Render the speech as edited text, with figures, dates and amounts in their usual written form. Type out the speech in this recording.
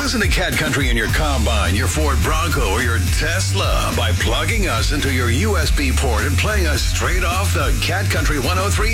Listen to Cat Country in your Combine, your Ford Bronco, or your Tesla by plugging us into your USB port and playing us straight off the Cat Country 103